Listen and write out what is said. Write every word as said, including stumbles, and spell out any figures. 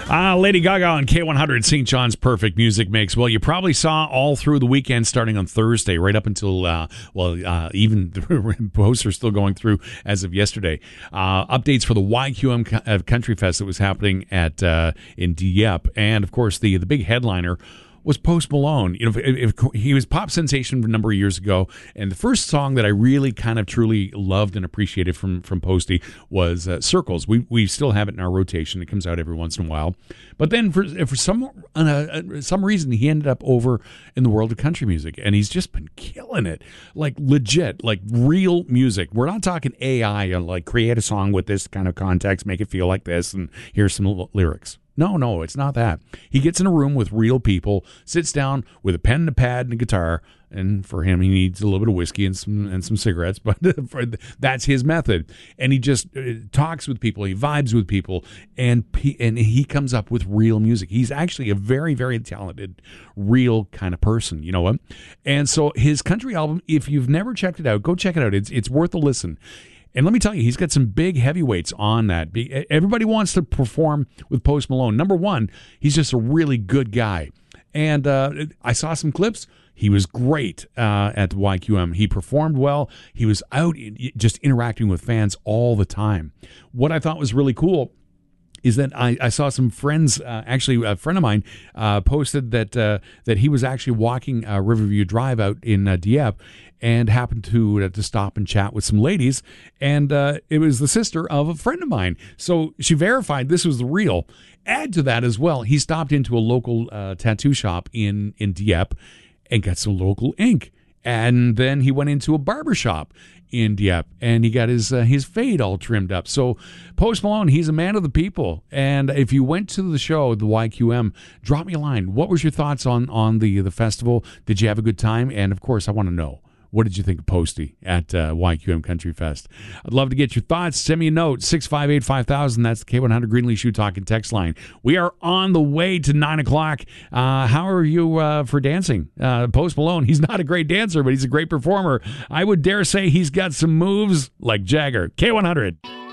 Uh, Lady Gaga on K one hundred, Saint John's Perfect Music Mix. Well, you probably saw all through the weekend starting on Thursday, right up until, uh, well, uh, even the posts are still going through as of yesterday. Uh, updates for the Y Q M Country Fest that was happening at uh, in Dieppe. And, of course, the, the big headliner was Post Malone. You know, if, if he was pop sensation a number of years ago, and the first song that I really kind of truly loved and appreciated from from Posty was uh, Circles. We we still have it in our rotation. It comes out every once in a while. But then for for some uh, some reason he ended up over in the world of country music, and he's just been killing it, like legit, like real music. We're not talking A I, uh, like create a song with this kind of context, make it feel like this, and here's some l- lyrics. No, no, it's not that. He gets in a room with real people, sits down with a pen and a pad and a guitar, and for him, he needs a little bit of whiskey and some and some cigarettes, but that's his method. And he just talks with people, he vibes with people, and and he comes up with real music. He's actually a very, very talented, real kind of person, you know what? And so his country album, if you've never checked it out, go check it out. It's it's worth a listen. And let me tell you, he's got some big heavyweights on that. Everybody wants to perform with Post Malone. Number one, he's just a really good guy. And uh, I saw some clips. He was great uh, at the Y Q M. He performed well. He was out just interacting with fans all the time. What I thought was really cool is that I, I saw some friends, uh, actually a friend of mine uh, posted that uh, that he was actually walking uh, Riverview Drive out in uh, Dieppe and happened to uh, to stop and chat with some ladies, and uh, it was the sister of a friend of mine. So she verified this was the real. Add to that as well, he stopped into a local uh, tattoo shop in, in Dieppe and got some local ink. And then he went into a barber shop in Dieppe, and he got his uh, his fade all trimmed up. So Post Malone, he's a man of the people. And if you went to the show, the Y Q M, drop me a line. What was your thoughts on, on the, the festival? Did you have a good time? And, of course, I want to know. What did you think of Posty at uh, Y Q M Country Fest? I'd love to get your thoughts. Send me a note, six five eight, five thousand. That's the K one hundred Greenlee Shoe Talking text line. We are on the way to nine o'clock. Uh, how are you uh, for dancing? Uh, Post Malone, he's not a great dancer, but he's a great performer. I would dare say he's got some moves like Jagger. K one hundred.